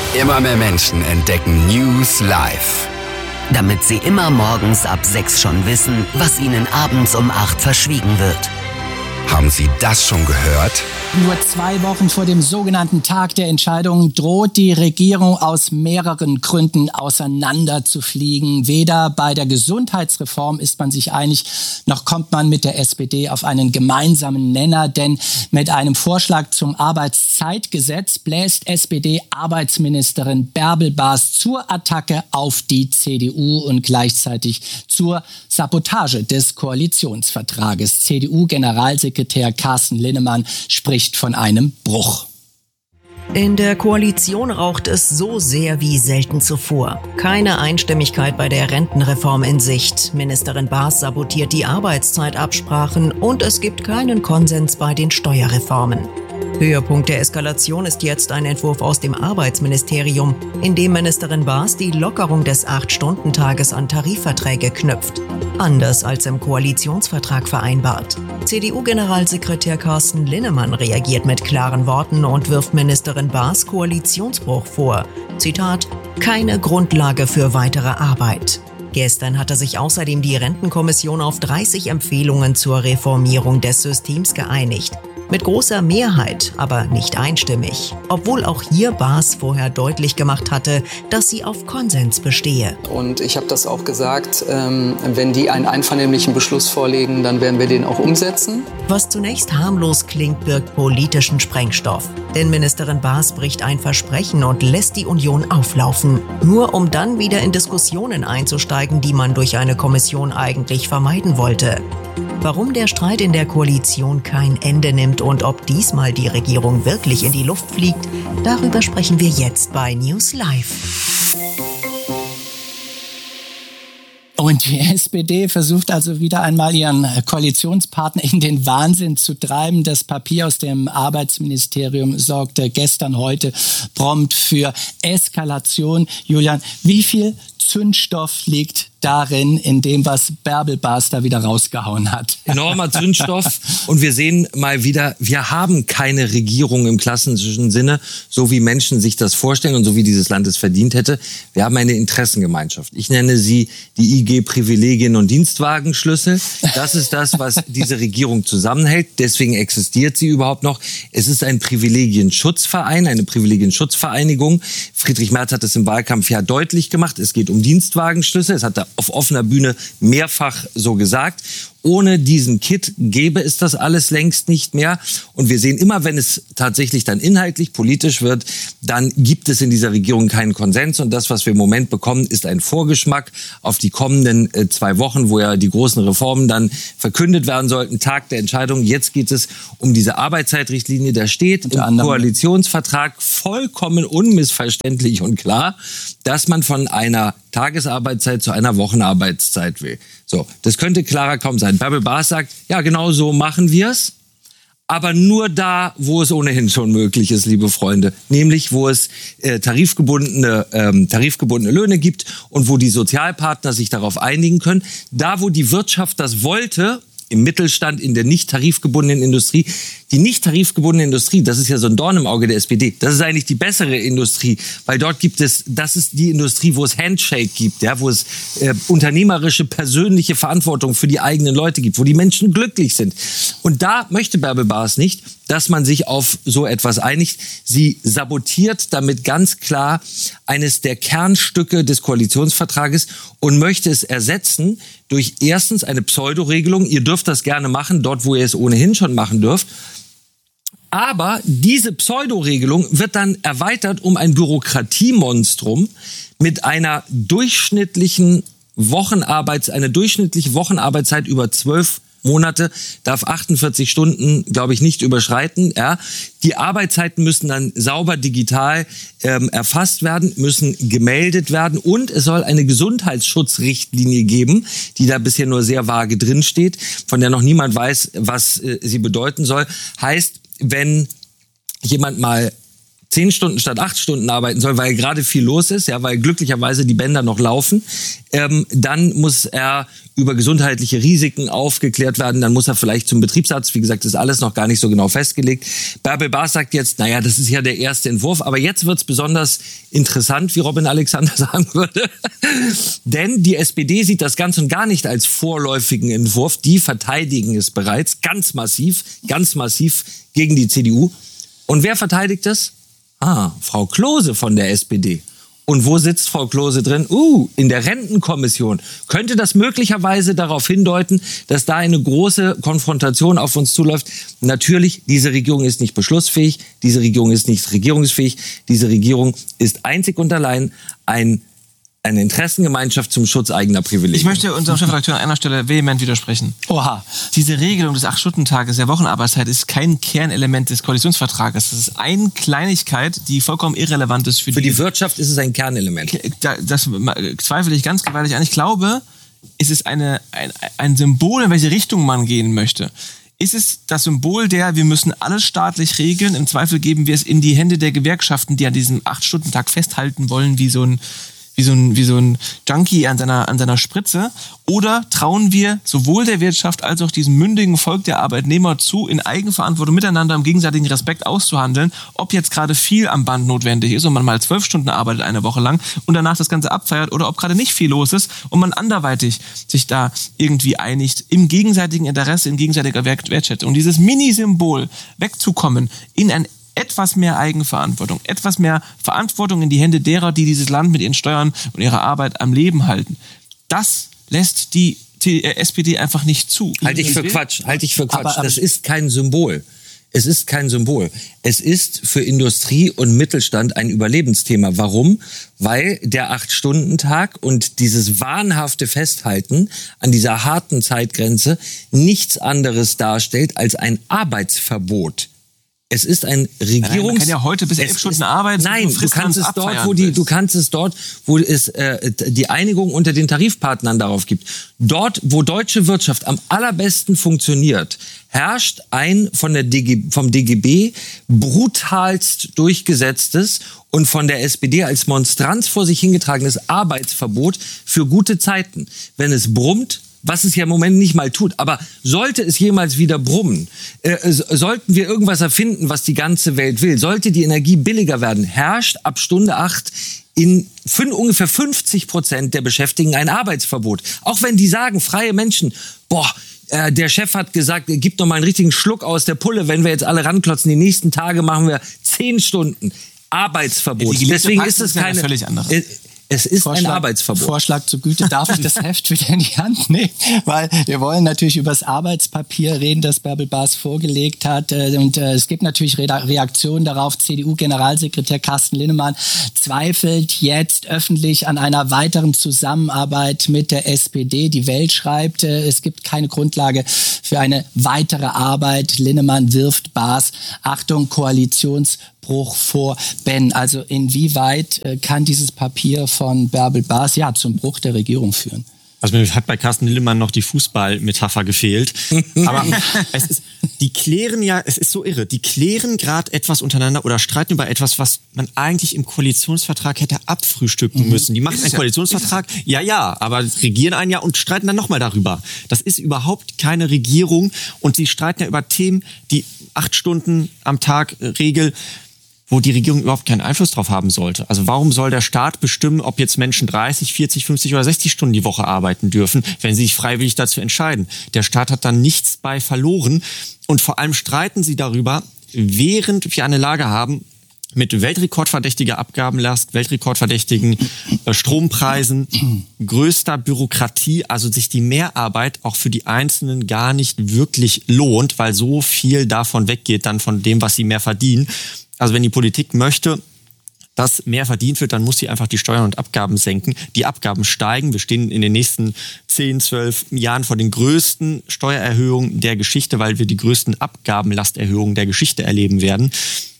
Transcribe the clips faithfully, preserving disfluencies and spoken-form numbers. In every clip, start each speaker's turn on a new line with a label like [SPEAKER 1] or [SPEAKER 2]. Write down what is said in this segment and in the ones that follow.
[SPEAKER 1] Immer mehr Menschen entdecken News Live.
[SPEAKER 2] Damit sie immer morgens ab sechs schon wissen, was ihnen abends um acht verschwiegen wird.
[SPEAKER 1] Haben Sie das schon gehört?
[SPEAKER 3] Nur zwei Wochen vor dem sogenannten Tag der Entscheidung droht die Regierung aus mehreren Gründen auseinanderzufliegen. Weder bei der Gesundheitsreform ist man sich einig, noch kommt man mit der S P D auf einen gemeinsamen Nenner. Denn mit einem Vorschlag zum Arbeitszeitgesetz bläst S P D-Arbeitsministerin Bärbel Baas zur Attacke auf die C D U und gleichzeitig zur Sabotage des Koalitionsvertrages. C D U-Generalsekretär Carsten Linnemann spricht von einem Bruch.
[SPEAKER 4] In der Koalition raucht es so sehr wie selten zuvor. Keine Einstimmigkeit bei der Rentenreform in Sicht. Ministerin Baas sabotiert die Arbeitszeitabsprachen und es gibt keinen Konsens bei den Steuerreformen. Höhepunkt der Eskalation ist jetzt ein Entwurf aus dem Arbeitsministerium, in dem Ministerin Baas die Lockerung des acht-Stunden-Tages an Tarifverträge knüpft. Anders als im Koalitionsvertrag vereinbart. C D U-Generalsekretär Carsten Linnemann reagiert mit klaren Worten und wirft Ministerin Baas Koalitionsbruch vor. Zitat: keine Grundlage für weitere Arbeit. Gestern hatte sich außerdem die Rentenkommission auf dreißig Empfehlungen zur Reformierung des Systems geeinigt. Mit großer Mehrheit, aber nicht einstimmig. Obwohl auch hier Baas vorher deutlich gemacht hatte, dass sie auf Konsens bestehe.
[SPEAKER 5] Und ich habe das auch gesagt, ähm, wenn die einen einvernehmlichen Beschluss vorlegen, dann werden wir den auch umsetzen.
[SPEAKER 4] Was zunächst harmlos klingt, birgt politischen Sprengstoff. Denn Ministerin Baas bricht ein Versprechen und lässt die Union auflaufen. Nur um dann wieder in Diskussionen einzusteigen, die man durch eine Kommission eigentlich vermeiden wollte. Warum der Streit in der Koalition kein Ende nimmt und ob diesmal die Regierung wirklich in die Luft fliegt, darüber sprechen wir jetzt bei News Live.
[SPEAKER 3] Und die S P D versucht also wieder einmal ihren Koalitionspartner in den Wahnsinn zu treiben. Das Papier aus dem Arbeitsministerium sorgte gestern, heute prompt für Eskalation. Julian, wie viel Zündstoff liegt darin, in dem, was Bärbel Baas da wieder rausgehauen hat?
[SPEAKER 6] Enormer Zündstoff. Und wir sehen mal wieder, wir haben keine Regierung im klassischen Sinne, so wie Menschen sich das vorstellen und so wie dieses Land es verdient hätte. Wir haben eine Interessengemeinschaft. Ich nenne sie die I G-Privilegien- und Dienstwagenschlüssel. Das ist das, was diese Regierung zusammenhält. Deswegen existiert sie überhaupt noch. Es ist ein Privilegienschutzverein, eine Privilegienschutzvereinigung. Friedrich Merz hat es im Wahlkampf ja deutlich gemacht. Es geht um Dienstwagenschlüssel. Es hat er auf offener Bühne mehrfach so gesagt. Ohne diesen Kit gäbe es das alles längst nicht mehr. Und wir sehen immer, wenn es tatsächlich dann inhaltlich politisch wird, dann gibt es in dieser Regierung keinen Konsens. Und das, was wir im Moment bekommen, ist ein Vorgeschmack auf die kommenden äh, zwei Wochen, wo ja die großen Reformen dann verkündet werden sollten. Tag der Entscheidung. Jetzt geht es um diese Arbeitszeitrichtlinie. Da steht im Koalitionsvertrag vollkommen unmissverständlich und klar, dass man von einer Tagesarbeitszeit zu einer Wochenarbeitszeit will. So, das könnte klarer kaum sein. Bärbel Baas sagt, ja, genau so machen wir es, aber nur da, wo es ohnehin schon möglich ist, liebe Freunde. Nämlich, wo es äh, tarifgebundene, ähm, tarifgebundene Löhne gibt und wo die Sozialpartner sich darauf einigen können. Da, wo die Wirtschaft das wollte, im Mittelstand, in der nicht tarifgebundenen Industrie. Die nicht tarifgebundene Industrie, das ist ja so ein Dorn im Auge der S P D. Das ist eigentlich die bessere Industrie, weil dort gibt es, das ist die Industrie, wo es Handshake gibt, ja, wo es äh, unternehmerische, persönliche Verantwortung für die eigenen Leute gibt, wo die Menschen glücklich sind. Und da möchte Bärbel Baas nicht, dass man sich auf so etwas einigt. Sie sabotiert damit ganz klar eines der Kernstücke des Koalitionsvertrages und möchte es ersetzen durch erstens eine Pseudoregelung. Ihr dürft das gerne machen, dort, wo ihr es ohnehin schon machen dürft. Aber diese Pseudoregelung wird dann erweitert um ein Bürokratiemonstrum mit einer durchschnittlichen Wochenarbeits, eine durchschnittliche Wochenarbeitszeit über zwölf Monate, darf achtundvierzig Stunden, glaube ich, nicht überschreiten. Ja. Die Arbeitszeiten müssen dann sauber digital ähm, erfasst werden, müssen gemeldet werden und es soll eine Gesundheitsschutzrichtlinie geben, die da bisher nur sehr vage drinsteht, von der noch niemand weiß, was äh, sie bedeuten soll. Heißt, wenn jemand mal zehn Stunden statt acht Stunden arbeiten soll, weil gerade viel los ist, ja, weil glücklicherweise die Bänder noch laufen, ähm, dann muss er über gesundheitliche Risiken aufgeklärt werden, dann muss er vielleicht zum Betriebsarzt, wie gesagt, ist alles noch gar nicht so genau festgelegt. Bärbel Baas sagt jetzt, naja, das ist ja der erste Entwurf, aber jetzt wird's besonders interessant, wie Robin Alexander sagen würde, denn die S P D sieht das ganz und gar nicht als vorläufigen Entwurf, die verteidigen es bereits ganz massiv, ganz massiv gegen die C D U. Und wer verteidigt es? Ah, Frau Klose von der S P D. Und wo sitzt Frau Klose drin? Uh, in der Rentenkommission. Könnte das möglicherweise darauf hindeuten, dass da eine große Konfrontation auf uns zuläuft? Natürlich, diese Regierung ist nicht beschlussfähig, diese Regierung ist nicht regierungsfähig, diese Regierung ist einzig und allein ein eine Interessengemeinschaft zum Schutz eigener Privilegien.
[SPEAKER 7] Ich möchte unserem Chefredakteur an einer Stelle vehement widersprechen.
[SPEAKER 3] Oha.
[SPEAKER 7] Diese Regelung des acht-Stunden-Tages der Wochenarbeitszeit ist kein Kernelement des Koalitionsvertrages. Das ist eine Kleinigkeit, die vollkommen irrelevant ist für,
[SPEAKER 6] für
[SPEAKER 7] die...
[SPEAKER 6] die Wirtschaft ist es ein Kernelement.
[SPEAKER 7] Das, das zweifle ich ganz gewaltig an. Ich glaube, es ist eine, ein, ein Symbol, in welche Richtung man gehen möchte. Ist es das Symbol der, wir müssen alles staatlich regeln, im Zweifel geben wir es in die Hände der Gewerkschaften, die an diesem acht-Stunden-Tag festhalten wollen, wie so ein wie so ein, wie so ein Junkie an seiner, an seiner Spritze? Oder trauen wir sowohl der Wirtschaft als auch diesem mündigen Volk der Arbeitnehmer zu, in Eigenverantwortung miteinander im gegenseitigen Respekt auszuhandeln, ob jetzt gerade viel am Band notwendig ist und man mal zwölf Stunden arbeitet eine Woche lang und danach das Ganze abfeiert, oder ob gerade nicht viel los ist und man anderweitig sich da irgendwie einigt, im gegenseitigen Interesse, in gegenseitiger Wertschätzung. Und dieses Mini-Symbol wegzukommen in ein etwas mehr Eigenverantwortung, etwas mehr Verantwortung in die Hände derer, die dieses Land mit ihren Steuern und ihrer Arbeit am Leben halten. Das lässt die S P D einfach nicht zu.
[SPEAKER 6] Halte ich für Quatsch, halte ich für Quatsch. Aber, aber das ist kein Symbol. Es ist kein Symbol. Es ist für Industrie und Mittelstand ein Überlebensthema. Warum? Weil der acht-Stunden-Tag und dieses wahnhafte Festhalten an dieser harten Zeitgrenze nichts anderes darstellt als ein Arbeitsverbot. Es ist ein Regierungs... Nein, man kann
[SPEAKER 7] ja heute bis elf Stunden arbeiten.
[SPEAKER 6] Nein, du kannst es dort, wo die, du kannst es dort, wo es äh, die Einigung unter den Tarifpartnern darauf gibt. Dort, wo deutsche Wirtschaft am allerbesten funktioniert, herrscht ein von der D G, vom D G B brutalst durchgesetztes und von der S P D als Monstranz vor sich hingetragenes Arbeitsverbot für gute Zeiten. Wenn es brummt, was es ja im Moment nicht mal tut. Aber sollte es jemals wieder brummen, äh, sollten wir irgendwas erfinden, was die ganze Welt will, sollte die Energie billiger werden, herrscht ab Stunde acht in fün- ungefähr fünfzig Prozent der Beschäftigten ein Arbeitsverbot. Auch wenn die sagen, freie Menschen, boah, äh, der Chef hat gesagt, gib noch mal einen richtigen Schluck aus der Pulle, wenn wir jetzt alle ranklotzen, die nächsten Tage machen wir zehn Stunden Arbeitsverbot. Deswegen ist es keine...
[SPEAKER 7] völlig andere.
[SPEAKER 6] Äh, Es ist
[SPEAKER 3] Vorschlag,
[SPEAKER 6] ein Arbeitsverbot.
[SPEAKER 3] Vorschlag zur Güte. Darf ich das Heft wieder in die Hand nehmen? Weil wir wollen natürlich über das Arbeitspapier reden, das Bärbel Baas vorgelegt hat. Und es gibt natürlich Reaktionen darauf. C D U-Generalsekretär Carsten Linnemann zweifelt jetzt öffentlich an einer weiteren Zusammenarbeit mit der S P D. Die Welt schreibt, es gibt keine Grundlage für eine weitere Arbeit. Linnemann wirft Baas, Achtung, Koalitionsbruch vor. Ben, also inwieweit kann dieses Papier von Bärbel Baas ja zum Bruch der Regierung führen?
[SPEAKER 8] Also mir hat bei Carsten Linnemann noch die Fußballmetapher gefehlt. Aber es ist, die klären ja, es ist so irre, die klären gerade etwas untereinander oder streiten über etwas, was man eigentlich im Koalitionsvertrag hätte abfrühstücken mhm. müssen. Die machen einen Koalitionsvertrag, ja, ja, aber regieren ein Jahr und streiten dann nochmal darüber. Das ist überhaupt keine Regierung und sie streiten ja über Themen, die acht Stunden am Tag Regel, wo die Regierung überhaupt keinen Einfluss drauf haben sollte. Also warum soll der Staat bestimmen, ob jetzt Menschen dreißig, vierzig, fünfzig oder sechzig Stunden die Woche arbeiten dürfen, wenn sie sich freiwillig dazu entscheiden? Der Staat hat dann nichts bei verloren. Und vor allem streiten sie darüber, während wir eine Lage haben mit weltrekordverdächtiger Abgabenlast, weltrekordverdächtigen äh, Strompreisen, größter Bürokratie, also sich die Mehrarbeit auch für die Einzelnen gar nicht wirklich lohnt, weil so viel davon weggeht dann von dem, was sie mehr verdienen. Also wenn die Politik möchte, dass mehr verdient wird, dann muss sie einfach die Steuern und Abgaben senken. Die Abgaben steigen. Wir stehen in den nächsten zehn, zwölf Jahren vor den größten Steuererhöhungen der Geschichte, weil wir die größten Abgabenlasterhöhungen der Geschichte erleben werden.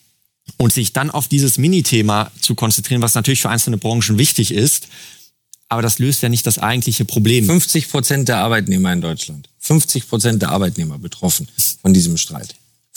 [SPEAKER 8] Und sich dann auf dieses Minithema zu konzentrieren, was natürlich für einzelne Branchen wichtig ist, aber das löst ja nicht das eigentliche Problem.
[SPEAKER 6] fünfzig Prozent der Arbeitnehmer in Deutschland, fünfzig Prozent der Arbeitnehmer betroffen von diesem Streit.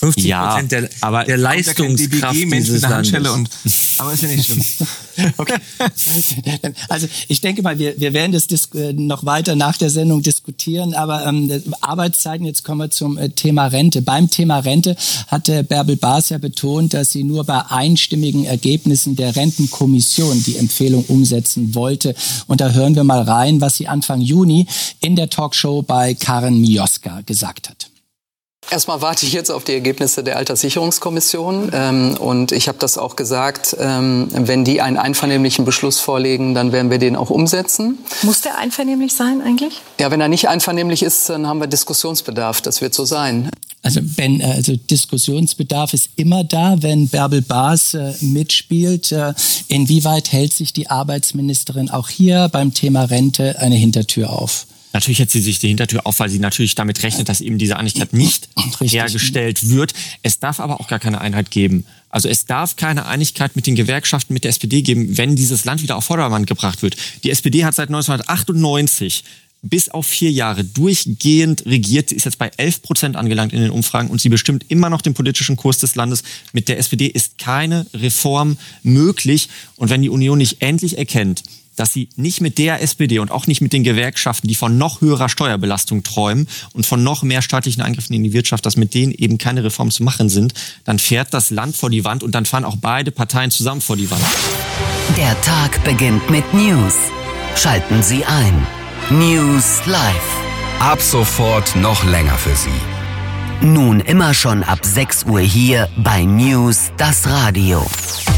[SPEAKER 6] fünfzig
[SPEAKER 8] Ja,
[SPEAKER 6] Prozent der,
[SPEAKER 8] aber
[SPEAKER 6] der Leistungskraft dieses Landes.
[SPEAKER 7] Und, aber ist ja nicht schlimm.
[SPEAKER 3] Okay. Also ich denke mal, wir, wir werden das dis- noch weiter nach der Sendung diskutieren, aber ähm, Arbeitszeiten, jetzt kommen wir zum äh, Thema Rente. Beim Thema Rente hatte Bärbel Baas ja betont, dass sie nur bei einstimmigen Ergebnissen der Rentenkommission die Empfehlung umsetzen wollte. Und da hören wir mal rein, was sie Anfang Juni in der Talkshow bei Karen Mioska gesagt hat.
[SPEAKER 5] Erstmal warte ich jetzt auf die Ergebnisse der Alterssicherungskommission ähm, und ich habe das auch gesagt, ähm, wenn die einen einvernehmlichen Beschluss vorlegen, dann werden wir den auch umsetzen.
[SPEAKER 9] Muss der einvernehmlich sein eigentlich?
[SPEAKER 5] Ja, wenn er nicht einvernehmlich ist, dann haben wir Diskussionsbedarf, das wird so sein.
[SPEAKER 3] Also wenn also Diskussionsbedarf ist immer da, wenn Bärbel Baas äh, mitspielt. Äh, inwieweit hält sich die Arbeitsministerin auch hier beim Thema Rente eine Hintertür auf?
[SPEAKER 8] Natürlich hält sie sich die Hintertür auf, weil sie natürlich damit rechnet, dass eben diese Einigkeit nicht
[SPEAKER 3] Richtig.
[SPEAKER 8] hergestellt wird. Es darf aber auch gar keine Einheit geben. Also es darf keine Einigkeit mit den Gewerkschaften, mit der S P D geben, wenn dieses Land wieder auf Vordermann gebracht wird. Die S P D hat seit neunzehnhundertachtundneunzig bis auf vier Jahre durchgehend regiert. Sie ist jetzt bei elf Prozent angelangt in den Umfragen und sie bestimmt immer noch den politischen Kurs des Landes. Mit der S P D ist keine Reform möglich. Und wenn die Union nicht endlich erkennt, dass sie nicht mit der S P D und auch nicht mit den Gewerkschaften, die von noch höherer Steuerbelastung träumen und von noch mehr staatlichen Eingriffen in die Wirtschaft, dass mit denen eben keine Reformen zu machen sind, dann fährt das Land vor die Wand und dann fahren auch beide Parteien zusammen vor die Wand.
[SPEAKER 2] Der Tag beginnt mit News. Schalten Sie ein. News Live.
[SPEAKER 1] Ab sofort noch länger für Sie.
[SPEAKER 2] Nun immer schon ab sechs Uhr hier bei News das Radio.